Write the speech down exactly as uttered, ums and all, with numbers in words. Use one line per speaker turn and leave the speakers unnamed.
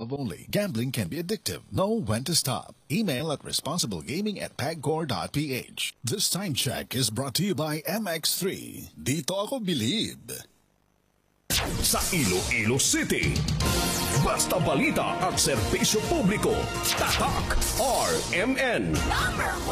love only. Gambling can be addictive. Know when to stop. Email at responsiblegaming at pagcor.ph. This time check is brought to you by M X three. Dito ako believe.
Sa Iloilo City, basta balita at serbisyo publiko, tatak R M N.